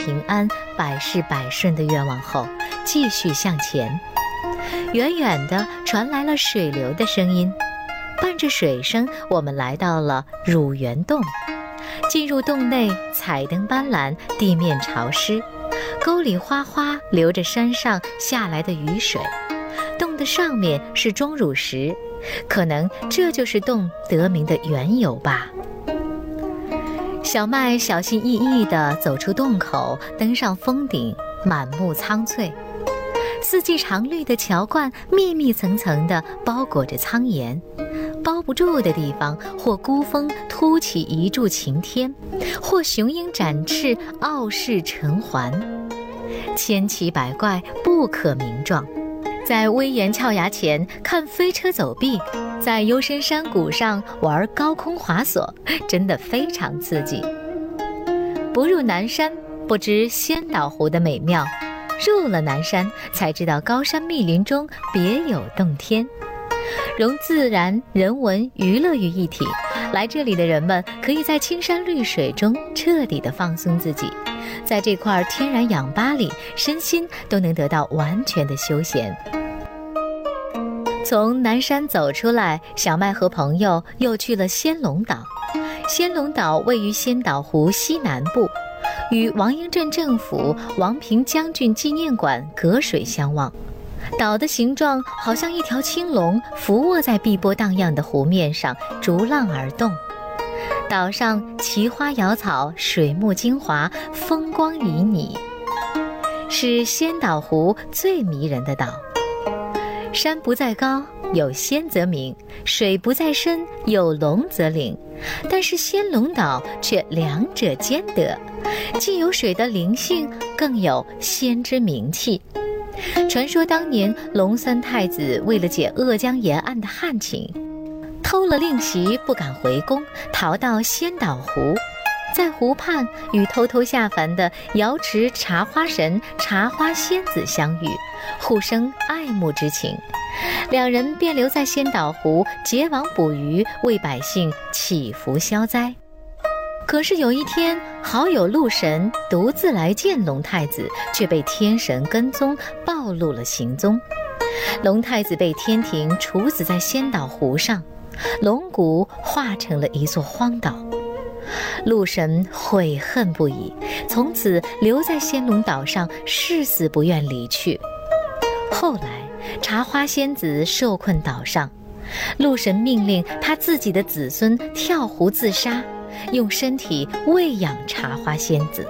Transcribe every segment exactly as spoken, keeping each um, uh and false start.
平安、百事百顺的愿望后，继续向前。远远地传来了水流的声音，伴着水声，我们来到了乳源洞。进入洞内，彩灯斑斓，地面潮湿，沟里哗哗流着山上下来的雨水。洞的上面是钟乳石，可能这就是洞得名的缘由吧。小麦小心翼翼地走出洞口，登上峰顶，满目苍翠。四季常绿的桥冠密密层层地包裹着苍岩，包不住的地方，或孤峰凸起一柱擎天，或雄鹰展翅傲视尘寰，千奇百怪，不可名状。在威严峭崖前看飞车走壁，在幽深山谷上玩高空滑索，真的非常刺激。不入南山，不知仙岛湖的美妙；入了南山，才知道高山密林中别有洞天。融自然、人文、娱乐于一体，来这里的人们可以在青山绿水中彻底地放松自己，在这块天然氧吧里，身心都能得到完全的休闲。从南山走出来，小麦和朋友又去了仙龙岛。仙龙岛位于仙岛湖西南部，与王英镇政府王平将军纪念馆隔水相望。岛的形状好像一条青龙，伏卧在碧波荡漾的湖面上，逐浪而动。岛上奇花瑶草，水木精华，风光旖旎，是仙岛湖最迷人的岛。山不在高，有仙则名；水不在深，有龙则灵。但是仙龙岛却两者兼得，既有水的灵性，更有仙之名气。传说当年龙三太子为了解鄂江沿岸的旱情，偷了令旗不敢回宫，逃到仙岛湖，在湖畔与偷偷下凡的瑶池茶花神茶花仙子相遇，互生爱慕之情。两人便留在仙岛湖结网捕鱼，为百姓祈福消灾。可是有一天，好友陆神独自来见龙太子，却被天神跟踪，暴露了行踪。龙太子被天庭处死在仙岛湖上，龙骨化成了一座荒岛。陆神悔恨不已，从此留在仙龙岛上，誓死不愿离去。后来茶花仙子受困岛上，陆神命令他自己的子孙跳湖自杀，用身体喂养茶花仙子。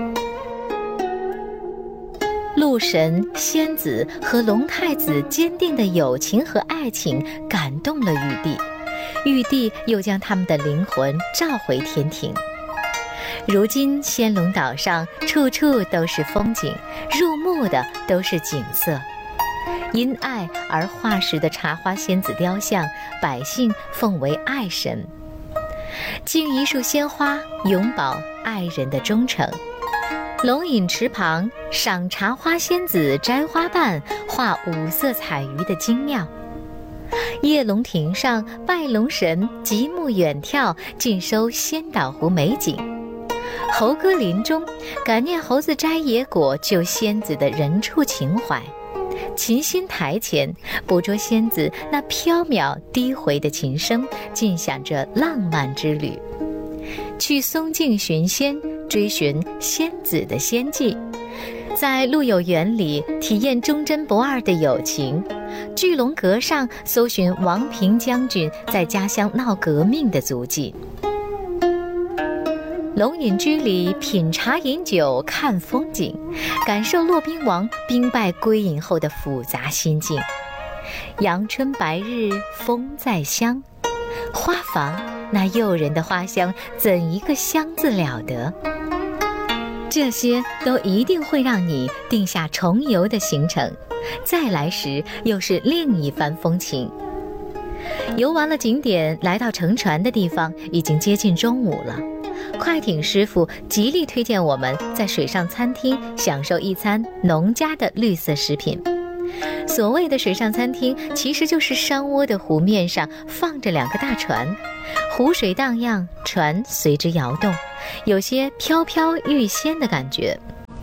陆神、仙子和龙太子坚定的友情和爱情感动了玉帝，玉帝又将他们的灵魂召回天庭。如今仙龙岛上处处都是风景，入目的都是景色。因爱而化石的茶花仙子雕像，百姓奉为爱神。敬一束鲜花，永葆爱人的忠诚。龙饮池旁，赏茶花仙子摘花瓣，画五色彩鱼的精妙。夜龙亭上拜龙神，极目远眺，尽收仙岛湖美景。猴歌林中，感念猴子摘野果救仙子的人畜情怀。琴心台前，捕捉仙子那飘渺低回的琴声，尽享着浪漫之旅。去松径寻仙，追寻仙子的仙迹，在陆有园里体验忠贞不二的友情。巨龙阁上搜寻王平将军在家乡闹革命的足迹。龙饮居里品茶饮酒看风景，感受骆宾王兵败归隐后的复杂心境。阳春白日风在香，花房那诱人的花香，怎一个香字了得。这些都一定会让你定下重游的行程，再来时又是另一番风情。游完了景点，来到乘船的地方，已经接近中午了。快艇师傅极力推荐我们在水上餐厅享受一餐农家的绿色食品。所谓的水上餐厅，其实就是山窝的湖面上放着两个大船，湖水荡漾，船随之摇动，有些飘飘欲仙的感觉。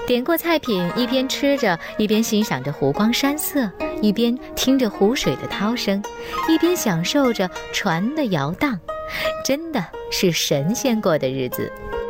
点过菜品，一边吃着，一边欣赏着湖光山色，一边听着湖水的涛声，一边享受着船的摇荡，真的是神仙过的日子。